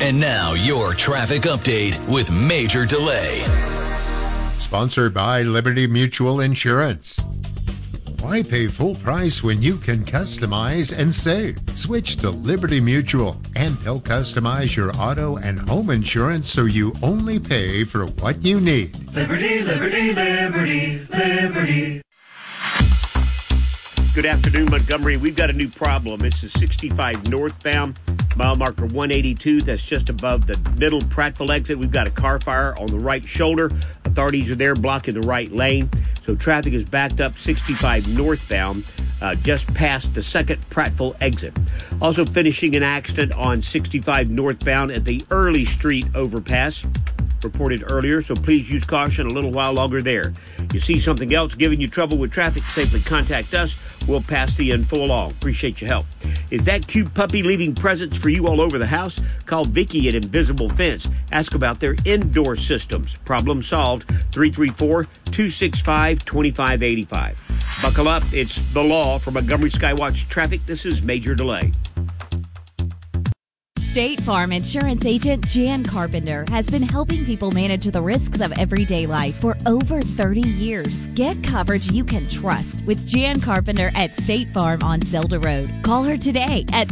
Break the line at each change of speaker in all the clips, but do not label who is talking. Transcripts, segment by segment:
And now your traffic update with Major Delay.
Sponsored by Liberty Mutual Insurance. Why pay full price when you can customize and save? Switch to Liberty Mutual, and they'll customize your auto and home insurance so you only pay for what you need.
Liberty, liberty, liberty, liberty.
Good afternoon, Montgomery. We've got a new problem. It's the 65 northbound, mile marker 182. That's just above the middle Prattville exit. We've got a car fire on the right shoulder. Authorities are there blocking the right lane. So traffic is backed up 65 northbound, just past the second Prattville exit. Also finishing an accident on 65 northbound at the Early Street overpass. Reported earlier, so please use caution a little while longer there. You see something else giving you trouble with traffic, simply contact us. We'll pass the info along. Appreciate your help. Is that cute puppy leaving presents for you all over the house? Call Vicky at Invisible Fence. Ask about their indoor systems. Problem solved. 334-265-2585. Buckle up. It's the law. For Montgomery Skywatch Traffic, this is Major Delay.
State Farm Insurance Agent Jan Carpenter has been helping people manage the risks of everyday life for over 30 years. Get coverage you can trust with Jan Carpenter at State Farm on Zelda Road. Call her today at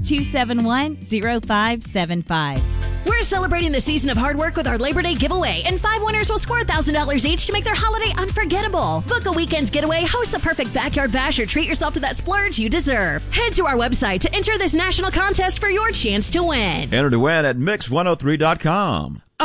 271-0575.
We're celebrating the season of hard work with our Labor Day giveaway, and 5 winners will score $1,000 each to make their holiday unforgettable. Book a weekend getaway, host the perfect backyard bash, or treat yourself to that splurge you deserve. Head to our website to enter this national contest for your chance to win.
Enter to win at Mix103.com.